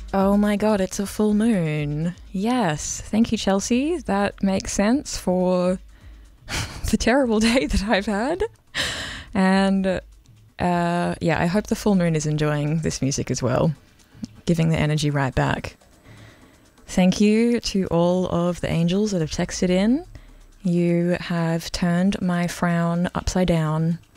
Oh my god, it's a full moon. Yes. Thank you, Chelsea. That makes sense for the terrible day that I've had. And yeah, I hope the full moon is enjoying this music as well, giving the energy right back. Thank you to all of the angels that have texted in. You have turned my frown upside down